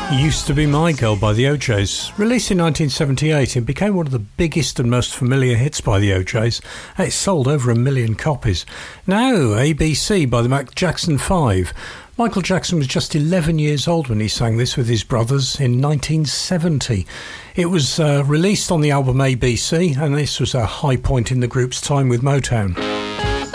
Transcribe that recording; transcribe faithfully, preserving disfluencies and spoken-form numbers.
Used to Be My Girl by the O Js. Released in nineteen seventy-eight, it became one of the biggest and most familiar hits by the O Js. It sold over a million copies. Now, A B C by the Mac Jackson five. Michael Jackson was just eleven years old when he sang this with his brothers in nineteen seventy. It was uh, released on the album A B C, and this was a high point in the group's time with Motown.